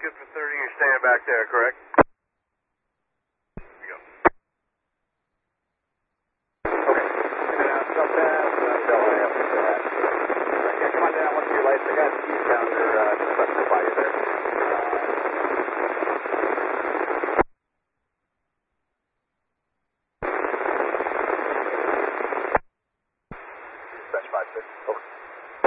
good for 30. You're staying back there, correct? Here we go. Okay. Jump that. Delaware after that. Yeah, come on down. What's your lights? I got the calendar just left by you there.